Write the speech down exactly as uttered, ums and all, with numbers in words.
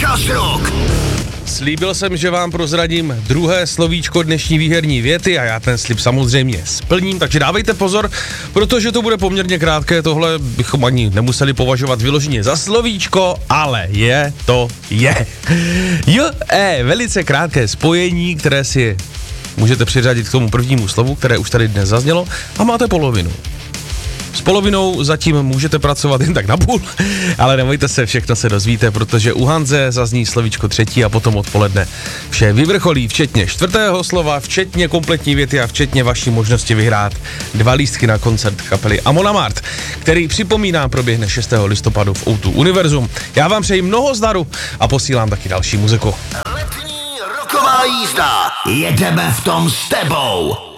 Podcast Rock. Slíbil jsem, že vám prozradím druhé slovíčko dnešní výherní věty a já ten slib samozřejmě splním, takže dávejte pozor, protože to bude poměrně krátké, tohle bychom ani nemuseli považovat vyloženě za slovíčko, ale je to je. Jo, e, velice krátké spojení, které si můžete přiřadit k tomu prvnímu slovu, které už tady dnes zaznělo a máte polovinu. S polovinou zatím můžete pracovat jen tak na půl, ale nebojte se, všechno se dozvíte, protože u Hanze zazní slovíčko třetí a potom odpoledne vše vyvrcholí, včetně čtvrtého slova, včetně kompletní věty a včetně vaší možnosti vyhrát dva lístky na koncert kapely Amon Amarth, který, připomínám, proběhne šestého listopadu v ó dva Univerzum. Já vám přeji mnoho zdaru a posílám taky další muziku. Letní roková jízda. Jedeme v tom s tebou.